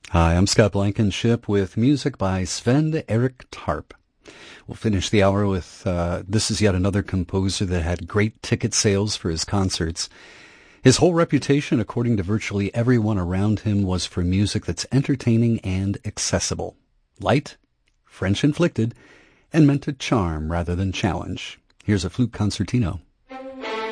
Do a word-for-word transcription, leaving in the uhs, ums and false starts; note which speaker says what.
Speaker 1: Hi, I'm Scott Blankenship with music by Sven Erik Tarp. We'll finish the hour with, uh, this is yet another composer that had great ticket sales for his concerts. His whole reputation, according to virtually everyone around him, was for music that's entertaining and accessible. Light, French-inflected, and meant to charm rather than challenge. Here's a flute concertino.